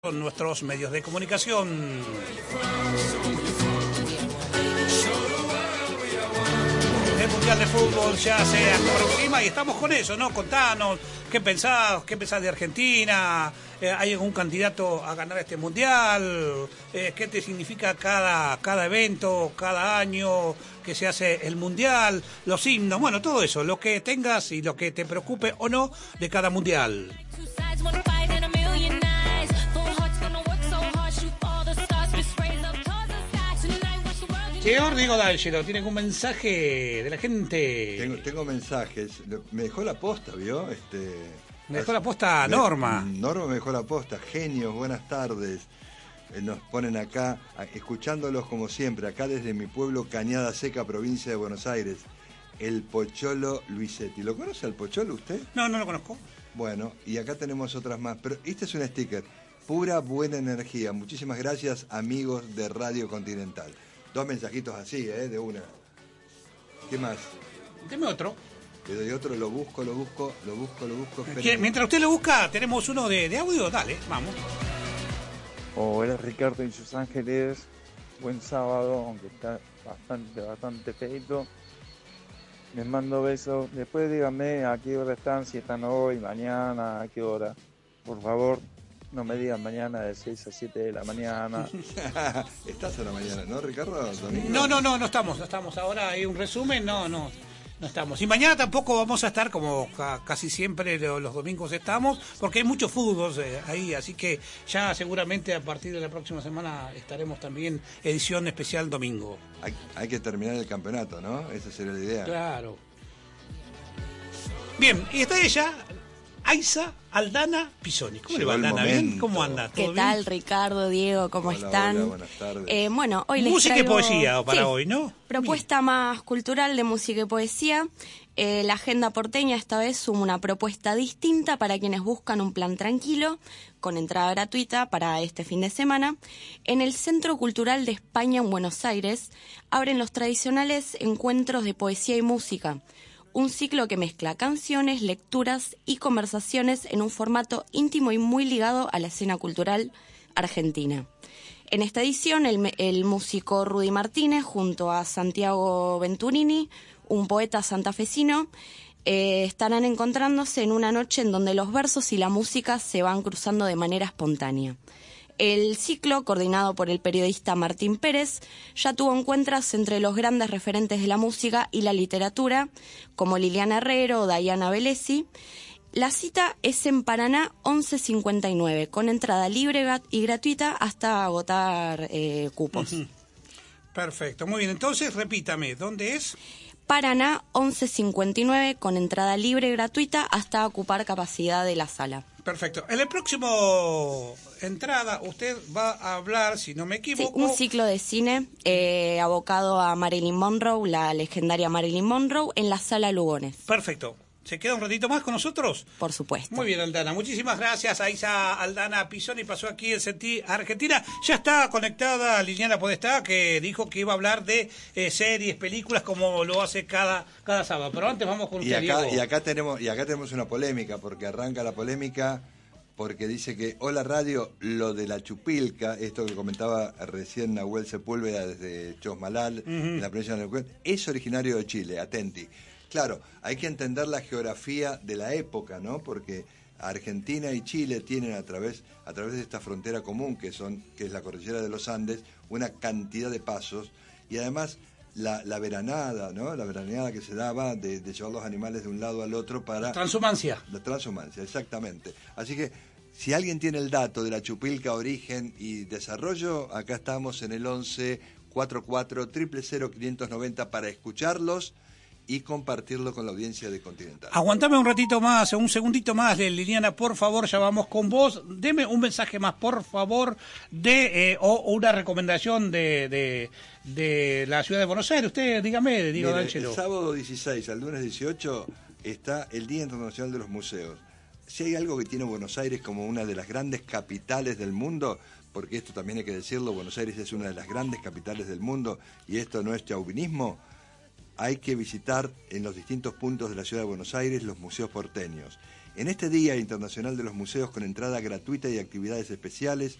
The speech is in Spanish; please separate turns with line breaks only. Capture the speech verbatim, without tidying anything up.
Con nuestros medios de comunicación. El Mundial de Fútbol ya se aproxima y estamos con eso, ¿no? Contanos, ¿qué pensás? ¿Qué pensás de Argentina? Eh, ¿Hay algún candidato a ganar este Mundial? Eh, ¿Qué te significa cada, cada evento, cada año que se hace el Mundial? Los himnos, bueno, todo eso, lo que tengas y lo que te preocupe o no de cada Mundial. Señor Diego D'Angelo, ¿tiene algún mensaje de la gente?
Tengo, tengo mensajes. Me dejó la posta, ¿vio? Este,
me dejó la posta me, Norma.
Norma me dejó la posta. Genios, buenas tardes. Eh, nos ponen acá, escuchándolos como siempre, acá desde mi pueblo Cañada Seca, provincia de Buenos Aires. El Pocholo Luisetti. ¿Lo conoce el Pocholo usted?
No, no lo conozco.
Bueno, y acá tenemos otras más. Pero este es un sticker. Pura buena energía. Muchísimas gracias, amigos de Radio Continental. Dos mensajitos así, ¿eh? De una. ¿Qué más?
Deme otro.
Te doy otro, lo busco, lo busco, lo busco, lo busco.
Mientras usted lo busca, tenemos uno de, de audio. Dale, vamos.
Hola Ricardo y sus ángeles. Buen sábado, aunque está bastante, bastante feito. Les mando besos. Después díganme a qué hora están, si están hoy, mañana, a qué hora. Por favor. No me digan mañana de seis a siete de la mañana.
¿Estás a la mañana, no, Ricardo? ¿Domingo?
No, no, no, no estamos, no estamos. Ahora hay un resumen, no, no, no estamos. Y mañana tampoco vamos a estar, como ca- casi siempre los domingos estamos, porque hay mucho fútbol eh, ahí, así que ya seguramente a partir de la próxima semana estaremos también edición especial domingo.
Hay, hay que terminar el campeonato, ¿no? Esa sería la idea.
Claro. Bien, y está ella... Aiza Aldana Pisoni. ¿Cómo le va, Aldana? ¿Bien? ¿Cómo anda?
¿Qué
¿Todo
tal,
bien?
Ricardo, Diego? ¿Cómo
hola,
están?
Hola, buenas tardes.
Eh, bueno, hoy les
Música
traigo...
y poesía para
sí,
hoy, ¿no?
Propuesta bien. Más cultural de música y poesía. Eh, la agenda porteña esta vez suma una propuesta distinta para quienes buscan un plan tranquilo, con entrada gratuita para este fin de semana. En el Centro Cultural de España en Buenos Aires abren los tradicionales encuentros de poesía y música. Un ciclo que mezcla canciones, lecturas y conversaciones en un formato íntimo y muy ligado a la escena cultural argentina. En esta edición, el, el músico Rudy Martínez, junto a Santiago Venturini, un poeta santafesino, eh, estarán encontrándose en una noche en donde los versos y la música se van cruzando de manera espontánea. El ciclo, coordinado por el periodista Martín Pérez, ya tuvo encuentros entre los grandes referentes de la música y la literatura, como Liliana Herrero o Diana Velesi. La cita es en Paraná once cincuenta y nueve, con entrada libre y gratuita hasta agotar eh, cupos.
Perfecto, muy bien. Entonces, repítame, ¿dónde es?
Paraná once cincuenta y nueve, con entrada libre y gratuita hasta ocupar capacidad de la sala.
Perfecto. En el próximo entrada usted va a hablar, si no me equivoco...
Sí, un ciclo de cine eh, abocado a Marilyn Monroe, la legendaria Marilyn Monroe, en la Sala Lugones.
Perfecto. ¿Se queda un ratito más con nosotros?
Por supuesto.
Muy bien, Aldana. Muchísimas gracias. Aiza Aldana Pisoni pasó aquí en Sentí Argentina. Ya está conectada Liliana Podestá, que dijo que iba a hablar de eh, series, películas, como lo hace cada, cada sábado. Pero antes vamos con
y
usted,
acá,
Diego.
y acá tenemos y acá tenemos una polémica, porque arranca la polémica porque dice que Hola Radio, lo de la chupilca, esto que comentaba recién Nahuel Sepúlveda desde Chosmalal, uh-huh. en la provincia de Neuquén, es originario de Chile, atenti. Claro, hay que entender la geografía de la época, ¿no? Porque Argentina y Chile tienen a través, a través de esta frontera común, que son, que es la cordillera de los Andes, una cantidad de pasos, y además la, la veranada, ¿no? La veraneada que se daba de, de llevar los animales de un lado al otro para...
Transhumancia.
La transhumancia, exactamente. Así que, si alguien tiene el dato de la chupilca, origen y desarrollo, acá estamos en el once cuarenta y cuatro, cero cero cero, quinientos noventa para escucharlos y compartirlo con la audiencia de Continental.
Aguantame un ratito más, un segundito más, Liliana, por favor, ya vamos con vos. Deme un mensaje más, por favor, de eh, o una recomendación de, de, de la ciudad de Buenos Aires. Usted, dígame, Diego D'Angelo.
El sábado dieciséis al lunes dieciocho está el Día Internacional de los Museos. Si hay algo que tiene Buenos Aires como una de las grandes capitales del mundo, porque esto también hay que decirlo, Buenos Aires es una de las grandes capitales del mundo y esto no es chauvinismo, hay que visitar en los distintos puntos de la ciudad de Buenos Aires los museos porteños. En este Día Internacional de los Museos con entrada gratuita y actividades especiales,